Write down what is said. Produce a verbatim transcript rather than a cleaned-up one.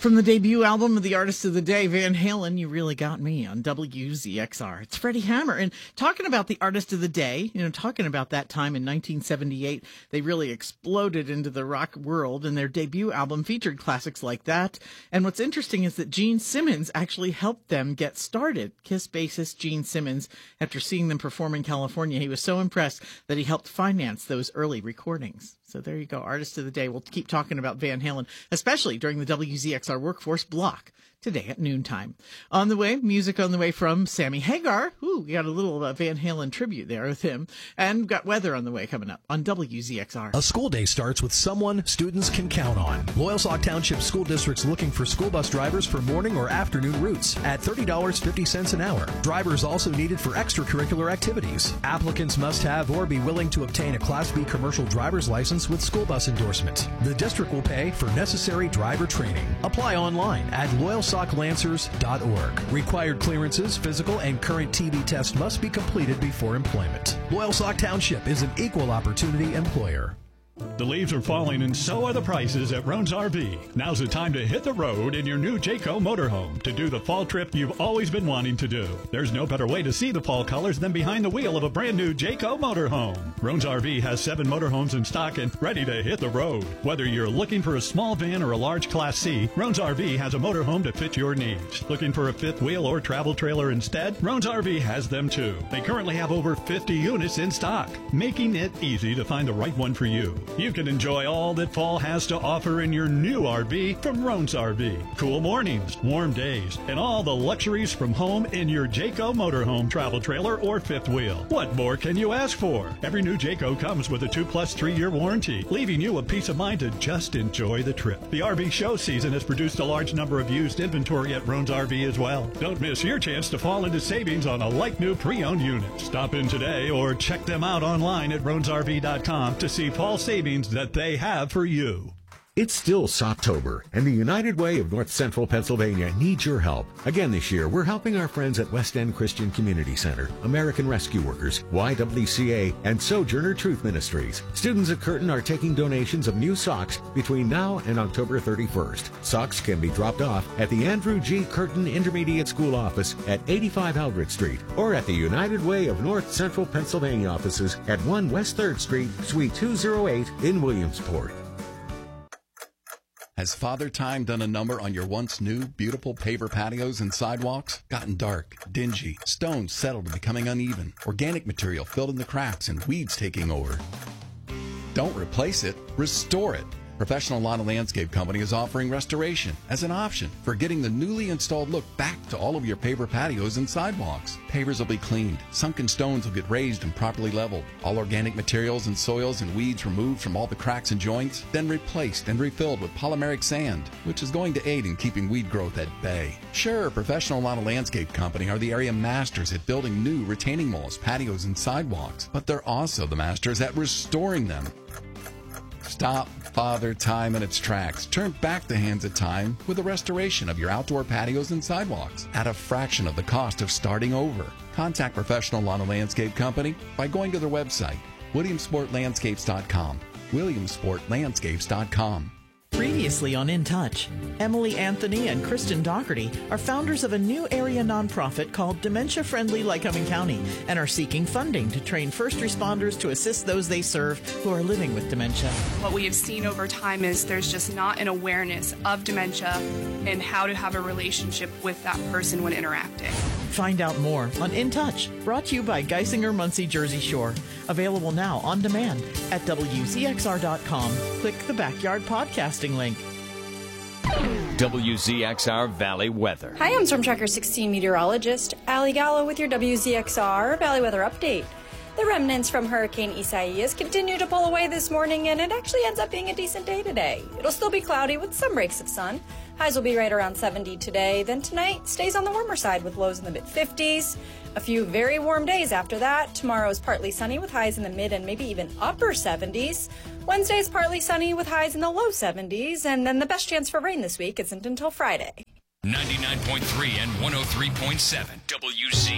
From the debut album of the Artist of the Day, Van Halen, You Really Got Me on W Z X R. It's Freddie Hammer. And talking about the Artist of the Day, you know, talking about that time in nineteen seventy-eight, they really exploded into the rock world, and their debut album featured classics like that. And what's interesting is that Gene Simmons actually helped them get started. Kiss bassist Gene Simmons, after seeing them perform in California, he was so impressed that he helped finance those early recordings. So there you go, Artist of the Day. We'll keep talking about Van Halen, especially during the W Z X R Workforce block today at noontime. On the way, music on the way from Sammy Hagar. Ooh, we got a little uh, Van Halen tribute there with him. And we've got weather on the way coming up on W Z X R. A school day starts with someone students can count on. Loyalsock Township School District's looking for school bus drivers for morning or afternoon routes at thirty dollars and fifty cents an hour. Drivers also needed for extracurricular activities. Applicants must have or be willing to obtain a Class B commercial driver's license with school bus endorsement. The district will pay for necessary driver training. Apply online at loyalsock lancers dot org. Required clearances, physical, and current T B test must be completed before employment. Loyalsock Township is an equal opportunity employer. The leaves are falling and so are the prices at Roan's R V. Now's the time to hit the road in your new Jayco motorhome to do the fall trip you've always been wanting to do. There's no better way to see the fall colors than behind the wheel of a brand new Jayco motorhome. Roan's R V has seven motorhomes in stock and ready to hit the road. Whether you're looking for a small van or a large Class C, Roan's R V has a motorhome to fit your needs. Looking for a fifth wheel or travel trailer instead? Roan's R V has them too. They currently have over fifty units in stock, making it easy to find the right one for you. You can enjoy all that fall has to offer in your new R V from Roan's R V. Cool mornings, warm days, and all the luxuries from home in your Jayco motorhome, travel trailer, or fifth wheel. What more can you ask for? Every new Jayco comes with a two plus three year warranty, leaving you a peace of mind to just enjoy the trip. The R V show season has produced a large number of used inventory at Roan's R V as well. Don't miss your chance to fall into savings on a like-new pre-owned unit. Stop in today or check them out online at roans R V dot com to see fall savings that they have for you. It's still Soptober, and the United Way of North Central Pennsylvania needs your help. Again this year, we're helping our friends at West End Christian Community Center, American Rescue Workers, Y W C A, and Sojourner Truth Ministries. Students at Curtin are taking donations of new socks between now and October thirty-first. Socks can be dropped off at the Andrew G. Curtin Intermediate School office at eighty-five Eldred Street, or at the United Way of North Central Pennsylvania offices at one West third Street, Suite two oh eight in Williamsport. Has Father Time done a number on your once new, beautiful paver patios and sidewalks? Gotten dark, dingy, stones settled and becoming uneven, organic material filled in the cracks, and weeds taking over? Don't replace it, restore it. Professional Lawn and Landscape Company is offering restoration as an option for getting the newly installed look back to all of your paver patios and sidewalks. Pavers will be cleaned, sunken stones will get raised and properly leveled, all organic materials and soils and weeds removed from all the cracks and joints, then replaced and refilled with polymeric sand, which is going to aid in keeping weed growth at bay. Sure, Professional Lawn and Landscape Company are the area masters at building new retaining walls, patios, and sidewalks, but they're also the masters at restoring them. Stop Father Time in its tracks. Turn back the hands of time with a restoration of your outdoor patios and sidewalks at a fraction of the cost of starting over. Contact Professional Lawn and Landscape Company by going to their website, williamsport landscapes dot com. williamsport landscapes dot com. Previously on In Touch, Emily Anthony and Kristen Doherty are founders of a new area nonprofit called Dementia Friendly Lycoming County and are seeking funding to train first responders to assist those they serve who are living with dementia. What we have seen over time is there's just not an awareness of dementia and how to have a relationship with that person when interacting. Find out more on In Touch, brought to you by Geisinger Muncie Jersey Shore. Available now on demand at W Z X R dot com. Click the Backyard Podcasting link. W Z X R Valley Weather. Hi, I'm Storm Tracker sixteen meteorologist Allie Gallo with your W Z X R Valley Weather Update. The remnants from Hurricane Isaias continue to pull away this morning, and it actually ends up being a decent day today. It'll still be cloudy with some breaks of sun. Highs will be right around seventy today. Then tonight stays on the warmer side with lows in the mid fifties. A few very warm days after that. Tomorrow is partly sunny with highs in the mid and maybe even upper seventies. Wednesday is partly sunny with highs in the low seventies. And then the best chance for rain this week isn't until Friday. ninety-nine point three and one oh three point seven W Z